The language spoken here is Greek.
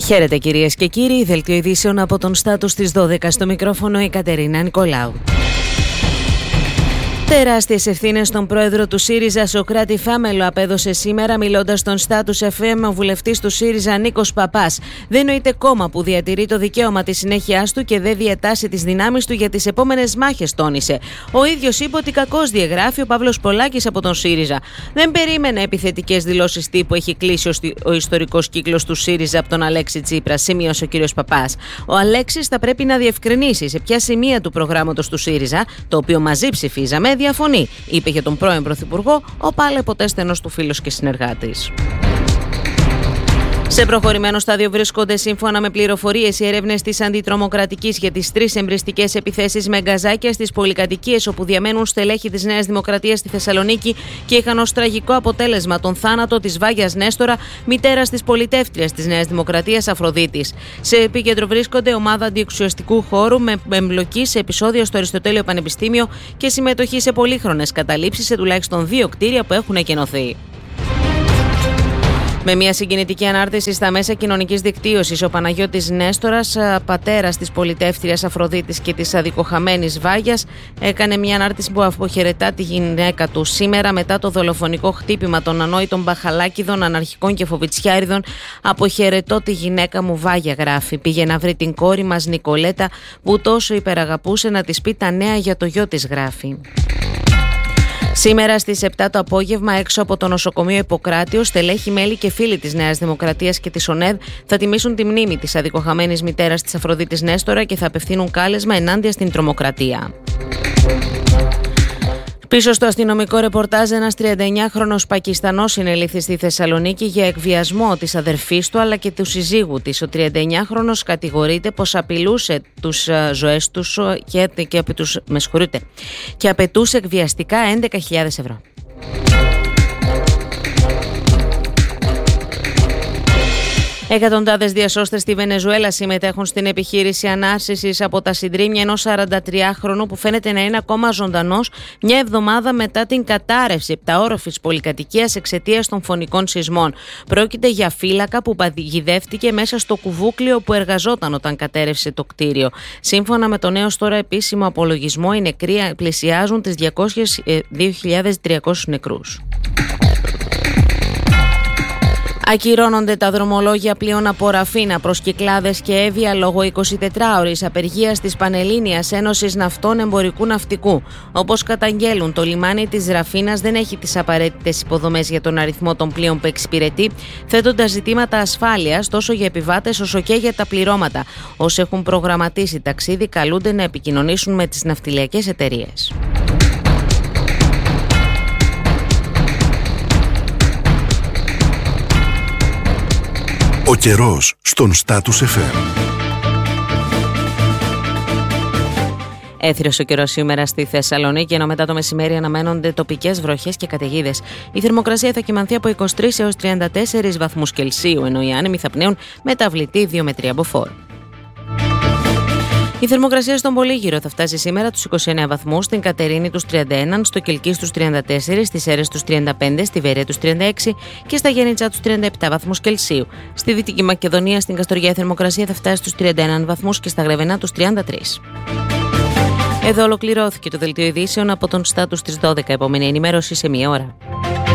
Χαίρετε κυρίες και κύριοι, δελτίο ειδήσεων από τον Στάτους της 12, στο μικρόφωνο η Κατερίνα Νικολάου. Τεράστιες ευθύνες στον πρόεδρο του ΣΥΡΙΖΑ, Σωκράτη Φάμελο, απέδωσε σήμερα μιλώντας στον Στάτους FM ο βουλευτής του ΣΥΡΙΖΑ Νίκος Παπάς. Δεν νοείται κόμμα που διατηρεί το δικαίωμα της συνέχειάς του και δεν διατάσσει τις δυνάμεις του για τις επόμενες μάχες, τόνισε. Ο ίδιος είπε ότι κακώς διαγράφει ο Παύλος Πολάκης από τον ΣΥΡΙΖΑ. Δεν περίμενε επιθετικές δηλώσεις τύπου έχει κλείσει ο ιστορικός κύκλος του ΣΥΡΙΖΑ από τον Αλέξη Τσίπρα, σημείωσε ο κ. Παπάς. Ο Αλέξης θα πρέπει να διευκρινίσει σε ποια σημεία του προγράμματος του ΣΥΡΙΖΑ, το οποίο μαζί ψηφίζαμε, διαφωνεί, είπε για τον πρώην Πρωθυπουργό ο πάλι ποτέ στενός του φίλος και συνεργάτης. Σε προχωρημένο στάδιο βρίσκονται, σύμφωνα με πληροφορίες, οι έρευνες της Αντιτρομοκρατικής για τις 3 εμπριστικές επιθέσεις με γκαζάκια στις πολυκατοικίες όπου διαμένουν στελέχη της Νέας Δημοκρατίας στη Θεσσαλονίκη και είχαν ως τραγικό αποτέλεσμα τον θάνατο της Βάγιας Νέστορα, μητέρας της πολιτεύτριας της Νέας Δημοκρατίας Αφροδίτης. Σε επίκεντρο βρίσκονται ομάδα αντιεξουσιαστικού χώρου με εμπλοκή σε επεισόδια στο Αριστοτέλειο Πανεπιστήμιο και συμμετοχή σε πολύχρονες καταλήψεις σε τουλάχιστον 2 κτίρια που έχουν εκενωθεί. Με μια συγκινητική ανάρτηση στα μέσα κοινωνικής δικτύωσης, ο Παναγιώτης Νέστορας, πατέρας της πολιτεύτριας Αφροδίτης και της αδικοχαμένης Βάγιας, έκανε μια ανάρτηση που αποχαιρετά τη γυναίκα του. Σήμερα, μετά το δολοφονικό χτύπημα των ανόητων μπαχαλάκιδων, αναρχικών και φοβιτσιάριδων, αποχαιρετώ τη γυναίκα μου Βάγια, γράφει. Πήγε να βρει την κόρη μας Νικολέτα, που τόσο υπεραγαπούσε, να της πει τα νέα για το γιο της, γράφει. Σήμερα στις 7 το απόγευμα, έξω από το νοσοκομείο Ιπποκράτειο, στελέχη, μέλη και φίλοι της Νέας Δημοκρατίας και της ΟΝΕΔ θα τιμήσουν τη μνήμη της αδικοχαμένης μητέρας της Αφροδίτης Νέστορα και θα απευθύνουν κάλεσμα ενάντια στην τρομοκρατία. Πίσω στο αστυνομικό ρεπορτάζ, ένας 39χρονος Πακιστανός συνελήφθη στη Θεσσαλονίκη για εκβιασμό της αδερφής του αλλά και του συζύγου της. Ο 39χρονος κατηγορείται πως απειλούσε τους ζωές τους και απαιτούσε εκβιαστικά 11.000 ευρώ. Εκατοντάδες διασώστες στη Βενεζουέλα συμμετέχουν στην επιχείρηση ανάσυσης από τα συντρίμμια ενός 43χρονου που φαίνεται να είναι ακόμα ζωντανός μια εβδομάδα μετά την κατάρρευση επταόροφης πολυκατοικίας εξαιτίας των φωνικών σεισμών. Πρόκειται για φύλακα που παγιδεύτηκε μέσα στο κουβούκλιο που εργαζόταν όταν κατέρευσε το κτίριο. Σύμφωνα με τον έως τώρα επίσημο απολογισμό, οι νεκροί πλησιάζουν τις 2.300 νεκρούς. Ακυρώνονται τα δρομολόγια πλοίων από Ραφίνα προς Κυκλάδες και Εύβοια λόγω 24ωρης απεργίας της Πανελλήνιας Ένωσης Ναυτών Εμπορικού Ναυτικού. Όπως καταγγέλουν, το λιμάνι της Ραφίνας δεν έχει τις απαραίτητες υποδομές για τον αριθμό των πλοίων που εξυπηρετεί, θέτοντας ζητήματα ασφάλειας τόσο για επιβάτες όσο και για τα πληρώματα. Όσοι έχουν προγραμματίσει ταξίδι καλούνται να επικοινωνήσουν με τις ναυτιλιακές εταιρείες. Ο καιρός στον Στάτους FM. Έθριος ο καιρός σήμερα στη Θεσσαλονίκη, ενώ μετά το μεσημέρι αναμένονται τοπικές βροχές και καταιγίδες. Η θερμοκρασία θα κυμανθεί από 23 έως 34 βαθμούς Κελσίου, ενώ οι άνεμοι θα πνέουν μεταβλητή 2 με 3 μποφόρ. Η θερμοκρασία στον Πολύγυρο θα φτάσει σήμερα τους 29 βαθμούς, στην Κατερίνη τους 31, στο Κιλκής τους 34, στις Σέρρες τους 35, στη Βέρεια τους 36 και στα Γέννητσα τους 37 βαθμούς Κελσίου. Στη Δυτική Μακεδονία, στην Καστοριά, η θερμοκρασία θα φτάσει στους 31 βαθμούς και στα Γρεβενά τους 33. Εδώ ολοκληρώθηκε το δελτίο ειδήσεων από τον Στάτους της 12. Επόμενη ενημέρωση σε 1 ώρα.